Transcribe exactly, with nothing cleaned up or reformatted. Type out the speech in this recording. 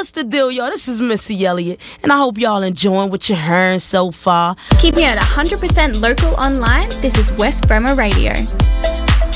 what's the deal, y'all? This is Missy Elliott, and I hope y'all enjoying what you're hearing so far. Keeping it one hundred percent local online, this is West Bremer Radio.